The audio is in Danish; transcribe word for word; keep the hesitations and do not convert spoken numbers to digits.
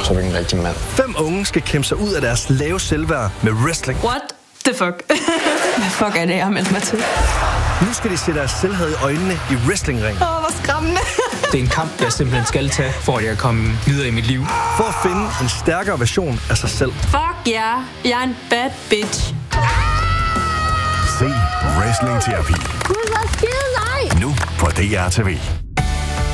Så er du ikke en rigtig mand. Fem unge skal kæmpe sig ud af deres lave selvværd med wrestling. What the fuck? Hvad fuck er det, jeg har meldt mig til? Nu skal de se deres selvhed i øjnene i wrestlingring. Åh, oh, hvor skræmmende. Det er en kamp, jeg simpelthen skal tage, for at jeg kan komme videre i mit liv. For at finde en stærkere version af sig selv. Fuck ja, yeah. Jeg er en bad bitch. Se Wrestling Terapi. Gud, hvor skide nej! Nu på D R T V.